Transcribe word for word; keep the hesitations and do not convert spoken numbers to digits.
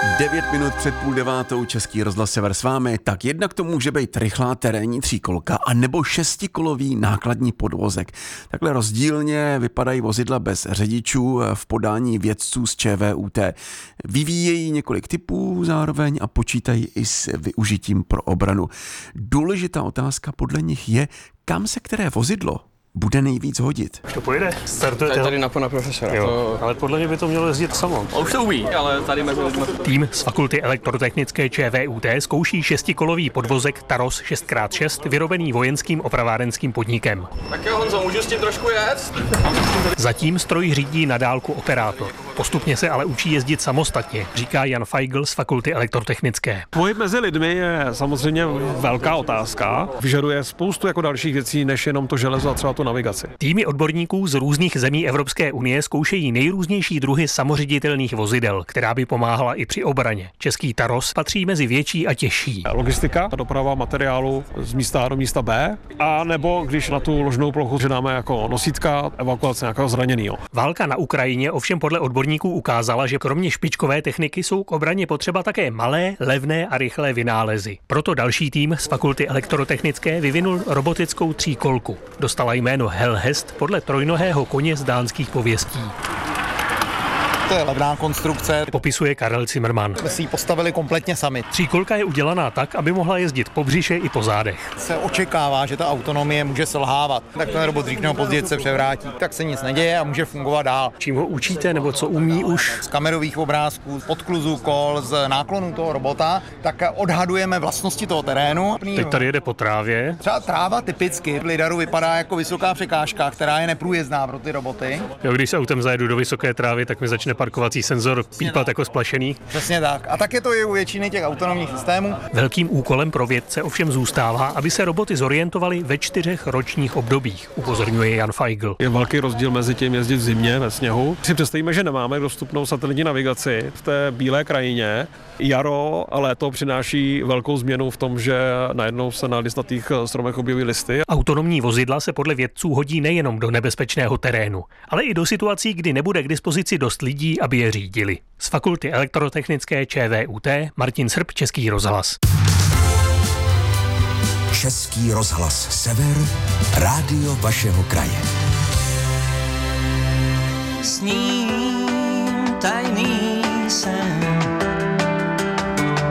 Devět minut před půl devátou, Český rozhlas Sever s vámi. Tak jednak to může být rychlá terénní tříkolka a nebo šestikolový nákladní podvozek. Takhle rozdílně vypadají vozidla bez řidičů v podání vědců z ČVUT. Vyvíjejí několik typů zároveň a počítají i s využitím pro obranu. Důležitá otázka podle nich je, kam se které vozidlo bude nejvíc hodit. Už to pojede? Startujete tady na pana profesora. Jo, to... ale podle mě by to mělo jezdit samo. On už to umí, ale tady mezi lidmi. Tým z fakulty elektrotechnické ČVUT zkouší šestikolový podvozek Taros šest krát šest vyrobený vojenským opravárenským podnikem. Tak jo, Honzo, můžu s tím trošku jet? Zatím stroj řídí na dálku operátor. Postupně se ale učí jezdit samostatně, říká Jan Feigl z fakulty elektrotechnické. Pohyb mezi lidmi je samozřejmě velká otázka. Vyžaduje spoustu jako dalších věcí, než jenom to železo a třeba tu navigaci. Týmy odborníků z různých zemí Evropské unie zkoušejí nejrůznější druhy samoředitelných vozidel, která by pomáhala i při obraně. Český Taros patří mezi větší a těžší. Logistika, doprava materiálu z místa A do místa B, a nebo když na tu ložnou plochu přidáme jako nosítka, evakuace nějakého zraněného. Válka na Ukrajině ovšem podle odborníků ukázala, že kromě špičkové techniky jsou k obraně potřeba také malé, levné a rychlé vynálezy. Proto další tým z fakulty elektrotechnické vyvinul robotickou tříkolku. Dostala jméno Hellhest podle trojnohého koně z dánských pověstí. To je levná konstrukce. Popisuje Karel Zimmermann. My si ji postavili kompletně sami. Tříkolka je udělaná tak, aby mohla jezdit po břiše i po zádech. Se očekává, že ta autonomie může selhávat. Tak ten robot dřív nebo později se převrátí. Tak se nic neděje a může fungovat dál. Čím ho učíte nebo co umí už? Z kamerových obrázků, z podkluzu kol, z náklonu toho robota, tak odhadujeme vlastnosti toho terénu. Teď tady jede po trávě. Třeba tráva typicky v lidaru vypadá jako vysoká překážka, která je neprůjezdná pro ty roboty. Jo, když se autem zajedu do vysoké trávy, tak mi začne parkovací senzor pípat jako splašený. Přesně tak. A tak je to i u většiny těch autonomních systémů. Velkým úkolem pro vědce ovšem zůstává, aby se roboty zorientovaly ve čtyřech ročních obdobích, upozorňuje Jan Feigl. Je velký rozdíl mezi tím jezdit v zimě ve sněhu. Si představíme, že nemáme dostupnou satelitní navigaci v té bílé krajině. Jaro a léto přináší velkou změnu v tom, že najednou se na listnatých stromech objeví listy. Autonomní vozidla se podle vědců hodí nejenom do nebezpečného terénu, ale i do situací, kdy nebude k dispozici dost lidí, aby je řídili. Z fakulty elektrotechnické ČVUT Martin Srb, Český rozhlas. Český rozhlas Sever, rádio vašeho kraje. Sním tajný sen.